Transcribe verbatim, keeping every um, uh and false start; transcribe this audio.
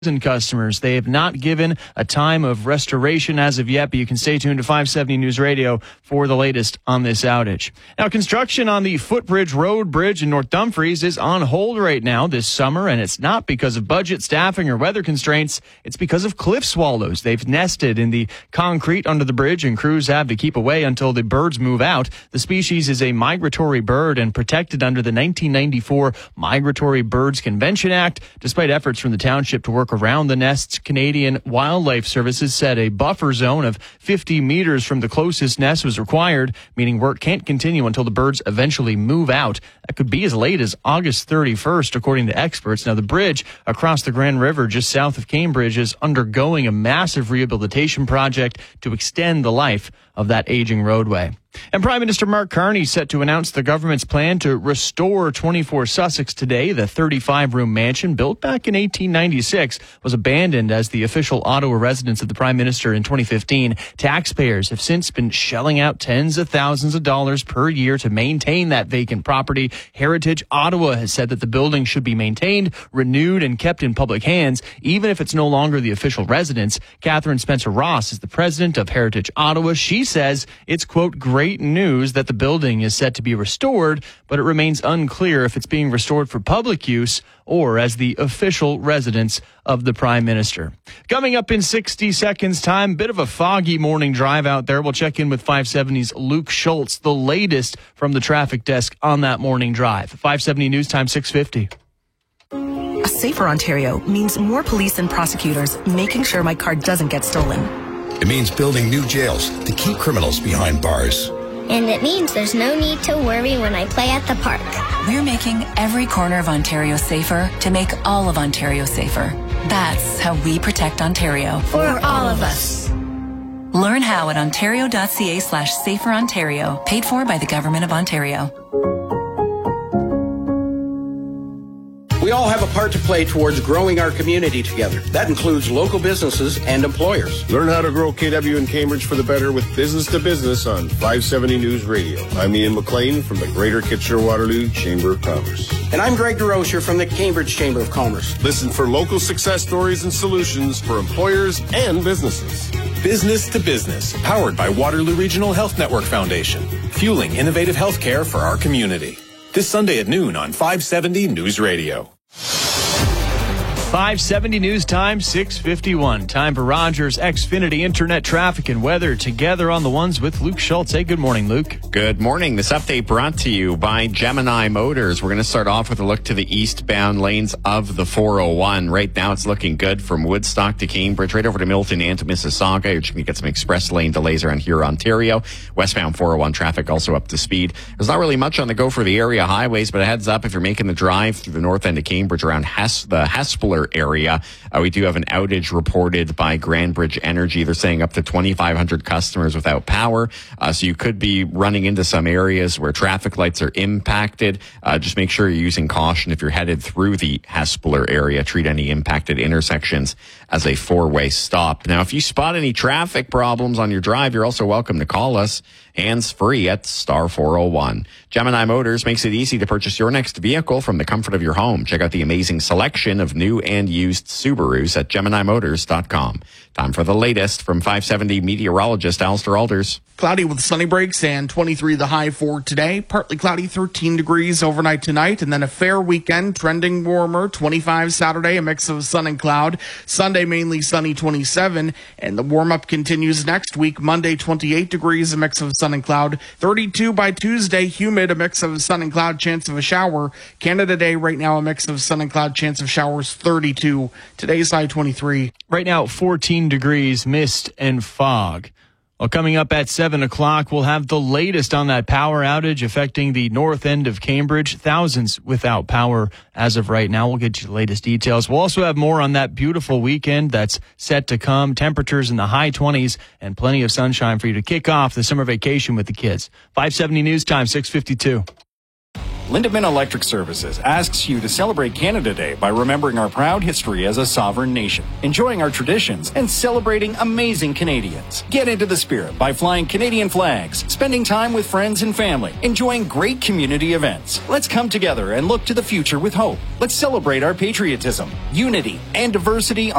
And customers. They have not given a time of restoration as of yet, but you can stay tuned to five seventy News Radio for the latest on this outage. Now, construction on the Footbridge Road Bridge in North Dumfries is on hold right now this summer, and it's not because of budget, staffing, or weather constraints. It's because of cliff swallows. They've nested in the concrete under the bridge, and crews have to keep away until the birds move out. The species is a migratory bird and protected under the nineteen ninety-four Migratory Birds Convention Act. Despite efforts from the township to work around the nests, Canadian Wildlife Services said a buffer zone of fifty meters from the closest nest was required, meaning work can't continue until the birds eventually move out. That could be as late as August thirty-first, according to experts. Now, the bridge across the Grand River just south of Cambridge is undergoing a massive rehabilitation project to extend the life of that aging roadway. And Prime Minister Mark Carney set to announce the government's plan to restore twenty-four Sussex today. The thirty-five room mansion, built back in eighteen ninety-six, was abandoned as the official Ottawa residence of the Prime Minister in twenty fifteen. Taxpayers have since been shelling out tens of thousands of dollars per year to maintain that vacant property. Heritage Ottawa has said that the building should be maintained, renewed, and kept in public hands, even if it's no longer the official residence. Catherine Spencer-Ross is the president of Heritage Ottawa. She says it's, quote, great Great news that the building is set to be restored, but it remains unclear if it's being restored for public use or as the official residence of the Prime Minister. Coming up in sixty seconds time, bit of a foggy morning drive out there. We'll check in with five seventy's Luke Schultz, the latest from the traffic desk on that morning drive. five seventy News Time, six fifty. A safer Ontario means more police and prosecutors making sure my car doesn't get stolen. It means building new jails to keep criminals behind bars. And it means there's no need to worry when I play at the park. We're making every corner of Ontario safer to make all of Ontario safer. That's how we protect Ontario. For all of us. Learn how at ontario.ca slash safer Ontario. Paid for by the Government of Ontario. We all have a part to play towards growing our community together. That includes local businesses and employers. Learn how to grow K W in Cambridge for the better with Business to Business on five seventy News Radio. I'm Ian McLean from the Greater Kitchener-Waterloo Chamber of Commerce. And I'm Greg DeRosier from the Cambridge Chamber of Commerce. Listen for local success stories and solutions for employers and businesses. Business to Business, powered by Waterloo Regional Health Network Foundation, fueling innovative healthcare for our community. This Sunday at noon on five seventy News Radio. five seventy News Time, six fifty-one. Time for Rogers Xfinity Internet Traffic and Weather together on the ones with Luke Schultz. Hey, good morning, Luke. Good morning. This update brought to you by Gemini Motors. We're going to start off with a look to the eastbound lanes of the four oh one. Right now, it's looking good from Woodstock to Cambridge, right over to Milton and to Mississauga. You're just going to get some express lane delays around here, Ontario. Westbound four oh one traffic also up to speed. There's not really much on the go for the area highways, but a heads up if you're making the drive through the north end of Cambridge around Hes- the Hespeler area. Uh, we do have an outage reported by Grand Bridge Energy. They're saying up to twenty-five hundred customers without power. Uh, so you could be running into some areas where traffic lights are impacted. Uh, just make sure you're using caution if you're headed through the Hespeler area. Treat any impacted intersections as a four-way stop. Now, if you spot any traffic problems on your drive, you're also welcome to call us hands-free at star four oh one. Gemini Motors makes it easy to purchase your next vehicle from the comfort of your home. Check out the amazing selection of new and used Subarus at gemini motors dot com. Time for the latest from five seventy meteorologist Alistair Alders. Cloudy with sunny breaks and twenty-three the high for today. Partly cloudy, thirteen degrees overnight tonight, and then a fair weekend, trending warmer, twenty-five Saturday, a mix of sun and cloud. Sunday, mainly sunny, twenty-seven, and the warm-up continues next week. Monday, twenty-eight degrees, a mix of sun and cloud. thirty-two by Tuesday, humid, a mix of sun and cloud, chance of a shower. Canada Day right now, a mix of sun and cloud, chance of showers, thirty-two. Today's high, twenty-three. Right now, fourteen degrees, mist and fog. Well, coming up at seven o'clock, we'll have the latest on that power outage affecting the north end of Cambridge. Thousands without power as of right now. We'll get you the latest details. We'll also have more on that beautiful weekend that's set to come. Temperatures in the high twenties and plenty of sunshine for you to kick off the summer vacation with the kids. five seventy News Time, six fifty-two. Lindemann Electric Services asks you to celebrate Canada Day by remembering our proud history as a sovereign nation, enjoying our traditions, and celebrating amazing Canadians. Get into the spirit by flying Canadian flags, spending time with friends and family, enjoying great community events. Let's come together and look to the future with hope. Let's celebrate our patriotism, unity, and diversity